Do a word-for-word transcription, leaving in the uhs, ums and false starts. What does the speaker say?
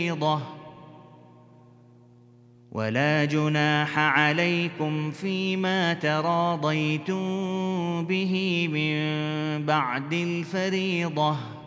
ولا جناح عليكم فيما تراضيتم به من بعد الفريضة